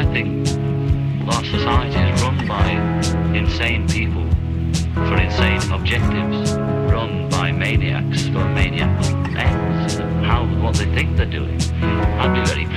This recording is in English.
think our society is run by insane people for insane objectives, run by maniacs for maniacal ends. What they think they're doing. I'd be very